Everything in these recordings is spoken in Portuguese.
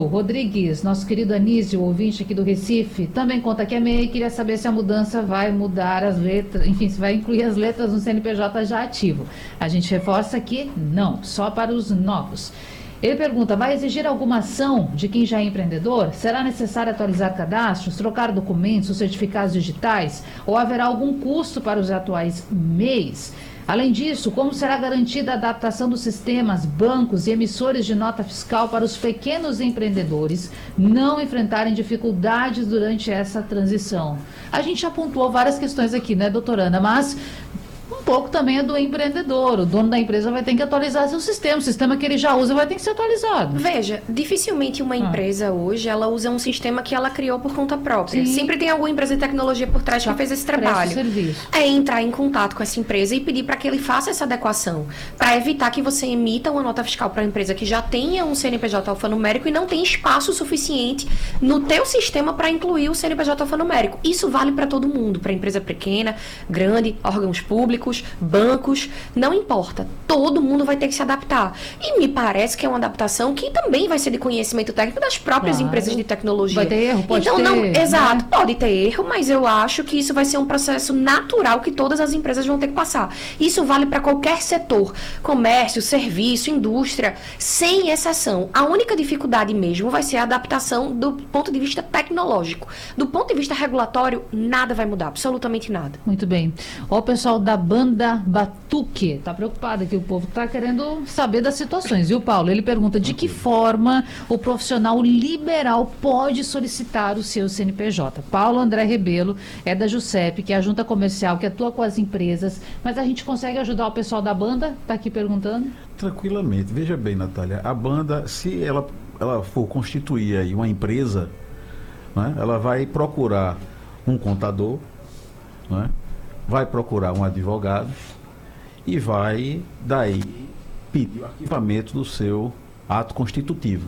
O Rodrigues, nosso querido Anísio, ouvinte aqui do Recife, também conta que é MEI e queria saber se a mudança vai mudar as letras, enfim, se vai incluir as letras no CNPJ já ativo. A gente reforça aqui, não, só para os novos. Ele pergunta, vai exigir alguma ação de quem já é empreendedor? Será necessário atualizar cadastros, trocar documentos, certificados digitais? Ou haverá algum custo para os atuais MEIs? Além disso, como será garantida a adaptação dos sistemas, bancos e emissores de nota fiscal para os pequenos empreendedores não enfrentarem dificuldades durante essa transição? A gente já pontuou várias questões aqui, né, doutora Ana? Mas um pouco também é do empreendedor. O dono da empresa vai ter que atualizar seu sistema. O sistema que ele já usa vai ter que ser atualizado. Veja, dificilmente uma empresa hoje, ela usa um sistema que ela criou por conta própria. Sim. Sempre tem alguma empresa de tecnologia por trás que fez esse trabalho. Serviço. É entrar em contato com essa empresa e pedir para que ele faça essa adequação, para evitar que você emita uma nota fiscal para uma empresa que já tenha um CNPJ alfanumérico e não tem espaço suficiente no teu sistema para incluir o CNPJ alfanumérico. Isso vale para todo mundo, para empresa pequena, grande, órgãos públicos, bancos, não importa. Todo mundo vai ter que se adaptar. E me parece que é uma adaptação que também vai ser de conhecimento técnico das próprias empresas de tecnologia. Vai ter erro, pode então, ter. Não, exato, né? pode ter erro, mas eu acho que isso vai ser um processo natural que todas as empresas vão ter que passar. Isso vale para qualquer setor, comércio, serviço, indústria, sem exceção. A única dificuldade mesmo vai ser a adaptação do ponto de vista tecnológico. Do ponto de vista regulatório, nada vai mudar, absolutamente nada. Muito bem. Ó, o pessoal da banda Batuque está preocupado que o povo está querendo saber das situações. E o Paulo, ele pergunta de que forma o profissional liberal pode solicitar o seu CNPJ. Paulo André Rebelo é da JUSEP, que é a junta comercial que atua com as empresas, mas a gente consegue ajudar o pessoal da banda? Está aqui perguntando. Tranquilamente. Veja bem, Natália, a banda, se ela for constituir aí uma empresa, né, ela vai procurar um contador, né, vai procurar um advogado e vai, daí, pedir o arquivamento do seu ato constitutivo.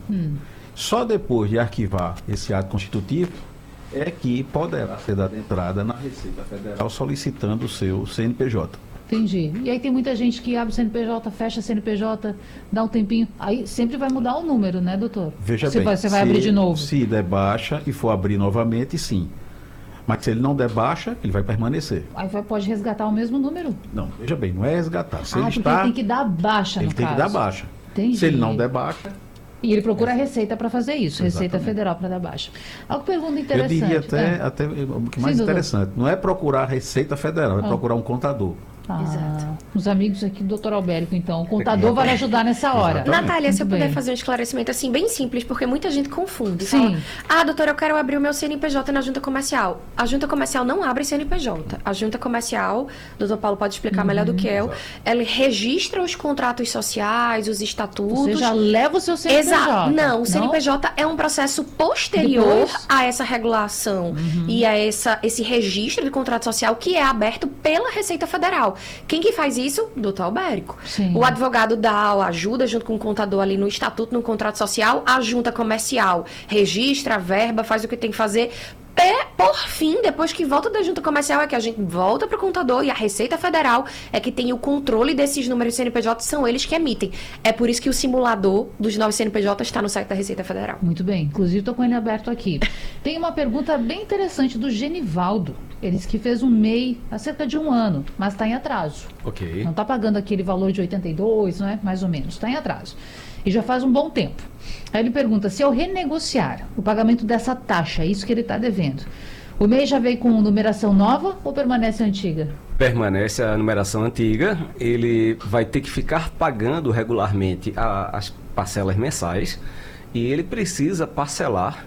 Só depois de arquivar esse ato constitutivo é que poderá ser dada entrada na Receita Federal solicitando o seu CNPJ. Entendi. E aí tem muita gente que abre o CNPJ, fecha o CNPJ, dá um tempinho, aí sempre vai mudar o número, né, doutor? Veja bem, Você vai abrir de novo. Se der baixa e for abrir novamente, sim. Mas se ele não der baixa, ele vai permanecer. Aí pode resgatar o mesmo número? Não, veja bem, não é resgatar. Se ele porque está, ele tem que dar baixa, no ele tem caso. que dar baixa. Entendi. Se ele não der baixa... E ele procura a Receita para fazer isso, Receita Exatamente. Federal para dar baixa. Algo pergunta interessante. Eu diria até o que mais Sim, doutor. interessante, não é procurar a Receita Federal, é procurar um contador. Exato. Os amigos aqui do doutor Albérico, então. O contador vai ajudar nessa hora. Exatamente. Natália, se eu Muito puder bem. fazer um esclarecimento assim, bem simples, porque muita gente confunde. Sim. Fala, doutora, eu quero abrir o meu CNPJ na junta comercial. A junta comercial não abre CNPJ. A junta comercial, o doutor Paulo pode explicar melhor do que eu, ela registra os contratos sociais, os estatutos. Você já leva o seu CNPJ. Exato. Não, o CNPJ é um processo posterior Depois? a essa regulação e a esse registro de contrato social que é aberto pela Receita Federal. Quem que faz isso? Doutor Albérico. Sim. O advogado dá a ajuda junto com o contador ali no estatuto, no contrato social, a junta comercial registra a verba, faz o que tem que fazer. Por fim, depois que volta da junta comercial, é que a gente volta para o contador e a Receita Federal é que tem o controle desses números de CNPJ, são eles que emitem. É por isso que o simulador dos novos CNPJ está no site da Receita Federal. Muito bem, inclusive estou com ele aberto aqui. Tem uma pergunta bem interessante do Genivaldo. Ele disse que fez um MEI há cerca de 1 ano, mas está em atraso. Ok. Não está pagando aquele valor de 82, não é? Mais ou menos, está em atraso. E já faz um bom tempo. Aí ele pergunta, se eu renegociar o pagamento dessa taxa, isso que ele está devendo, o MEI já veio com numeração nova ou permanece antiga? Permanece a numeração antiga, ele vai ter que ficar pagando regularmente as parcelas mensais e ele precisa parcelar,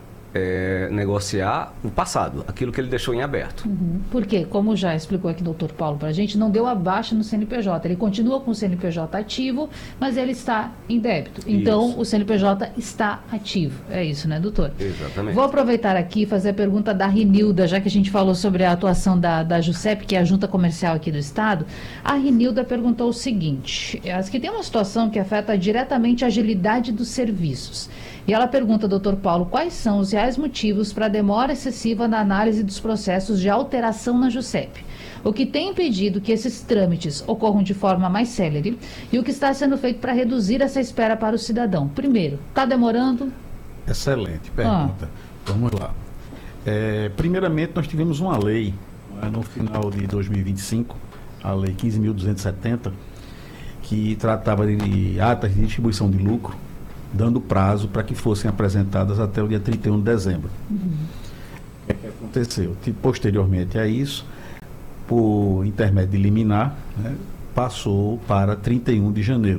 negociar o passado, aquilo que ele deixou em aberto. Porque, como já explicou aqui o doutor Paulo para a gente, não deu a baixa no CNPJ. Ele continua com o CNPJ ativo, mas ele está em débito. Então, Isso. o CNPJ está ativo. É isso, né, doutor? Exatamente. Vou aproveitar aqui e fazer a pergunta da Rinilda, já que a gente falou sobre a atuação da JUSEP, que é a Junta Comercial aqui do Estado. A Rinilda perguntou o seguinte, que tem uma situação que afeta diretamente a agilidade dos serviços. E ela pergunta, doutor Paulo, quais são os reais motivos para a demora excessiva na análise dos processos de alteração na JUSEP? O que tem impedido que esses trâmites ocorram de forma mais célere e o que está sendo feito para reduzir essa espera para o cidadão? Primeiro, está demorando? Excelente pergunta. Vamos lá. Primeiramente, nós tivemos uma lei, no final de 2025, a Lei 15.270, que tratava de atas de distribuição de lucro, dando prazo para que fossem apresentadas até o dia 31 de dezembro. O que aconteceu? Posteriormente a isso, por intermédio de liminar, né, passou para 31 de janeiro.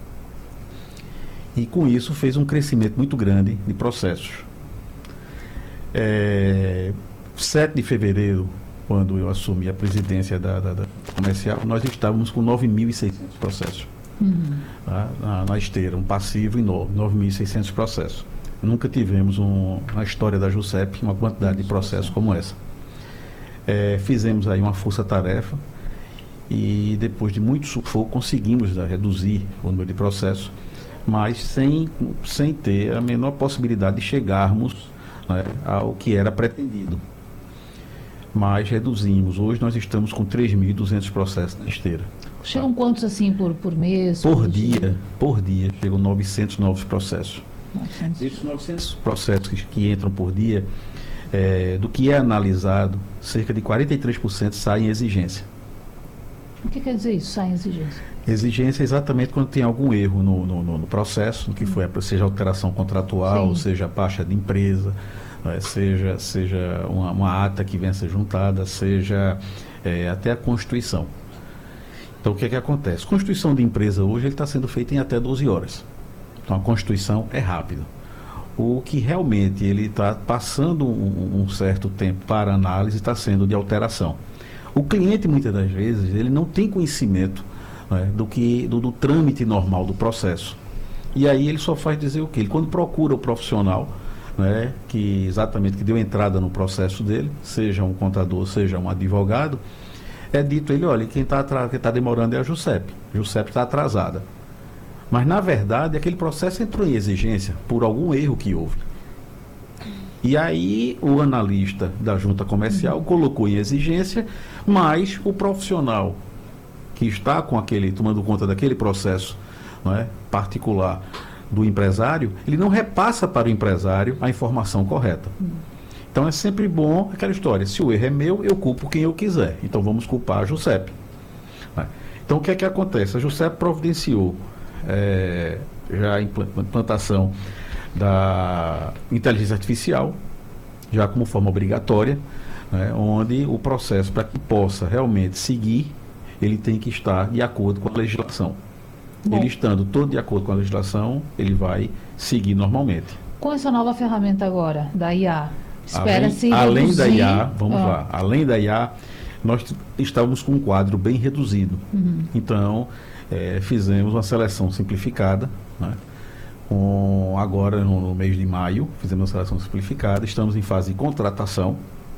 E com isso fez um crescimento muito grande de processos. 7 de fevereiro, quando eu assumi a presidência da comercial, nós estávamos com 9.600 processos. Na esteira, um passivo enorme, 9.600 processos. Nunca tivemos na história da JUSEP uma quantidade de processos como essa. Fizemos aí uma força-tarefa e depois de muito sufoco conseguimos reduzir o número de processos, mas sem ter a menor possibilidade de chegarmos, né, ao que era pretendido. Mas reduzimos. Hoje nós estamos com 3.200 processos na esteira. Chegam quantos assim por mês? Por dia chegam 900 novos processos. Desses 900 processos que entram por dia, do que é analisado, cerca de 43% saem em exigência. O que quer dizer isso, sai em exigência? Exigência é exatamente quando tem algum erro no processo, no que foi, seja alteração contratual, seja baixa de empresa, seja uma ata que venha a ser juntada, seja até a constituição. Então, o que acontece? Constituição de empresa hoje está sendo feita em até 12 horas. Então, a constituição é rápida. O que realmente ele está passando um certo tempo para análise está sendo de alteração. O cliente, muitas das vezes, ele não tem conhecimento, né, do trâmite normal do processo. E aí ele só faz dizer o quê? Ele, quando procura o profissional, né, que deu entrada no processo dele, seja um contador, seja um advogado, é dito a ele, olha, quem está demorando é a JUSEP. A JUSEP está atrasada. Mas, na verdade, aquele processo entrou em exigência por algum erro que houve. E aí o analista da junta comercial colocou em exigência, mas o profissional que está tomando conta daquele processo, não é, particular do empresário, ele não repassa para o empresário a informação correta. Então é sempre bom aquela história, se o erro é meu, eu culpo quem eu quiser. Então vamos culpar a JUSEP. Então o que é que acontece? A JUSEP providenciou já a implantação da inteligência artificial, já como forma obrigatória, né, onde o processo, para que possa realmente seguir, ele tem que estar de acordo com a legislação. Bom. Ele estando todo de acordo com a legislação, ele vai seguir normalmente. Com essa nova ferramenta agora, da IA, espera-se além da IA, vamos lá, além da IA, nós estávamos com um quadro bem reduzido. Então, fizemos uma seleção simplificada, né? Agora no mês de maio, fizemos uma seleção simplificada, estamos em fase de contratação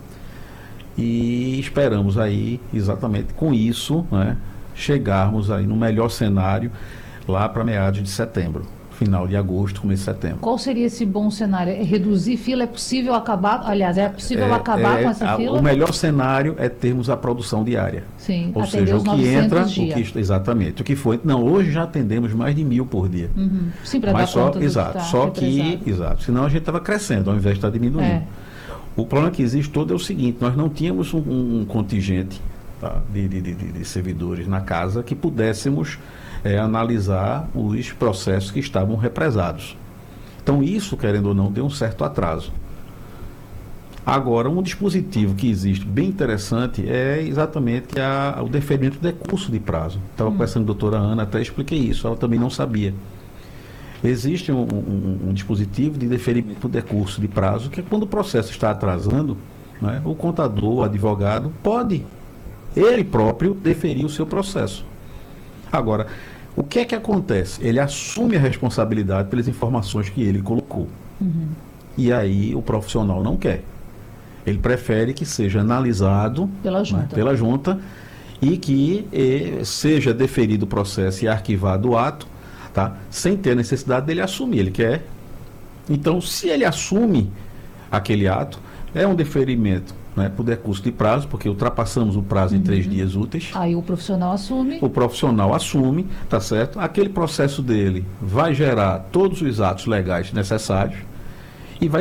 e esperamos aí, exatamente com isso, né, chegarmos aí no melhor cenário lá para meados de setembro, final de agosto, começo de setembro. Qual seria esse bom cenário? Reduzir fila? É possível acabar? Aliás, é possível acabar com essa fila? O melhor cenário é termos a produção diária. Sim, ou seja, o que entra, exatamente. O que foi. Não, hoje já atendemos mais de 1.000 por dia. Sim, para dar conta do exato, que só que, senão a gente estava crescendo, ao invés de estar diminuindo. O problema que existe todo é o seguinte: nós não tínhamos um contingente, tá, de servidores na casa que pudéssemos analisar os processos que estavam represados. Então isso, querendo ou não, deu um certo atraso. Agora, um dispositivo que existe bem interessante é exatamente o deferimento de decurso de prazo. Estava conversando com a doutora Ana, até expliquei isso, ela também não sabia. Existe um dispositivo de deferimento de decurso de prazo, que é quando o processo está atrasando, né, o contador, o advogado, pode, ele próprio, deferir o seu processo. Agora, o que é que acontece? Ele assume a responsabilidade pelas informações que ele colocou. E aí o profissional não quer. Ele prefere que seja analisado pela junta e que seja deferido o processo e arquivado o ato, tá? Sem ter a necessidade dele assumir. Ele quer. Então, se ele assume aquele ato, é um deferimento, né, por decurso de prazo, porque ultrapassamos o prazo em 3 dias úteis. Aí o profissional assume. O profissional assume, tá certo? Aquele processo dele vai gerar todos os atos legais necessários,